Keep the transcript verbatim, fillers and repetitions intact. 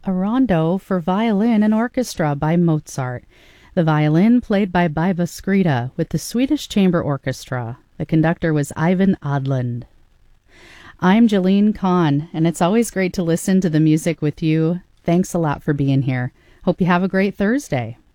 a rondo for violin and orchestra by Mozart. The violin played by Biba Skrita with the Swedish Chamber Orchestra. The conductor was Ivan Odland. I'm Jalene Kahn, and it's always great to listen to the music with you. Thanks a lot for being here. Hope you have a great Thursday.